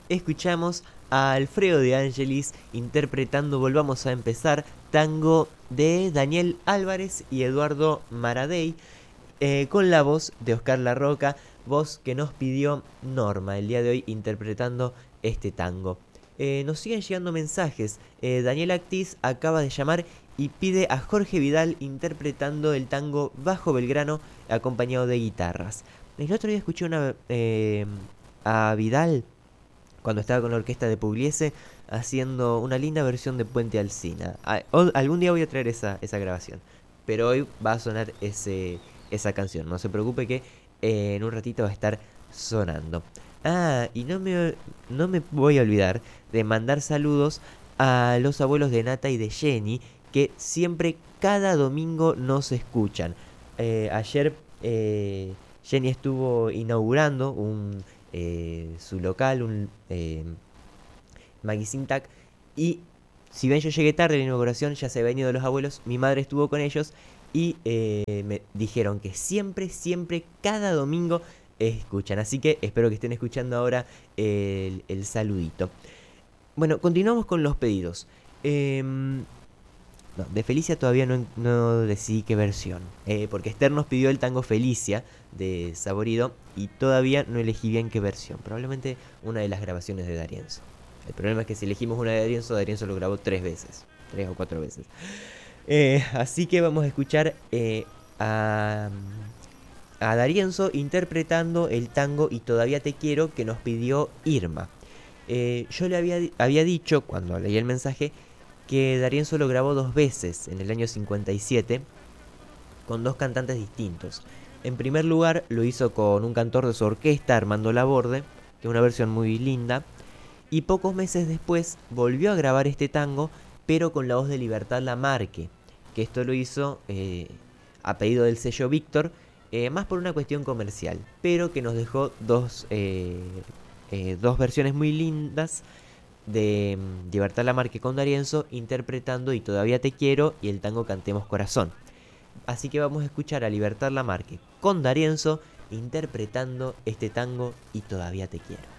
escuchamos a Alfredo de Angelis interpretando Volvamos a empezar, tango de Daniel Álvarez y Eduardo Maradei, con la voz de Oscar Larroca, voz que nos pidió Norma el día de hoy interpretando este tango. Nos siguen llegando mensajes. Daniel Actis acaba de llamar y pide a Jorge Vidal interpretando el tango Bajo Belgrano acompañado de guitarras. El otro día escuché a Vidal cuando estaba con la orquesta de Pugliese haciendo una linda versión de Puente Alsina. Algún día voy a traer esa grabación, pero hoy va a sonar esa canción. No se preocupe que en un ratito va a estar sonando. Y no me voy a olvidar de mandar saludos a los abuelos de Nata y de Jenny, que siempre, cada domingo, nos escuchan. Ayer Jenny estuvo inaugurando su local, un Maggie Sintac, y si bien yo llegué tarde a la inauguración, ya se habían ido los abuelos, mi madre estuvo con ellos y me dijeron que siempre, siempre, cada domingo escuchan. Así que espero que estén escuchando ahora el saludito. Bueno, continuamos con los pedidos. No, de Felicia todavía no decidí qué versión. Porque Esther nos pidió el tango Felicia de Saborido y todavía no elegí bien qué versión. Probablemente una de las grabaciones de D'Arienzo. El problema es que si elegimos una de D'Arienzo lo grabó 3 veces. 3 o 4 veces. Así que vamos a escuchar a, a D'Arienzo interpretando el tango Y todavía te quiero que nos pidió Irma. Yo le había dicho cuando leí el mensaje que D'Arienzo lo grabó 2 veces en el año 57 con 2 cantantes distintos. En primer lugar lo hizo con un cantor de su orquesta, Armando Laborde, que es una versión muy linda, y pocos meses después volvió a grabar este tango, pero con la voz de Libertad Lamarque, que esto lo hizo a pedido del sello Víctor, más por una cuestión comercial, pero que nos dejó dos versiones muy lindas de Libertad Lamarque con D'Arienzo interpretando Y todavía te quiero y el tango Cantemos Corazón. Así que vamos a escuchar a Libertad Lamarque con D'Arienzo interpretando este tango Y todavía te quiero.